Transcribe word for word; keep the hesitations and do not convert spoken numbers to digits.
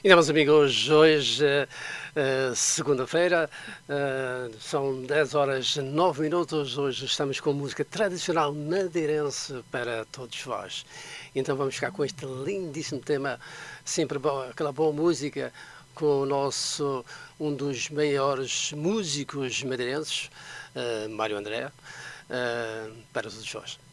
Então, meus amigos, hoje, uh, segunda-feira, uh, são dez horas e nove minutos. Hoje estamos com música tradicional madeirense para todos vós. Então vamos ficar com este lindíssimo tema, sempre boa, aquela boa música, com o nosso, um dos maiores músicos madeirenses, uh, Mário André, uh, para todos vós.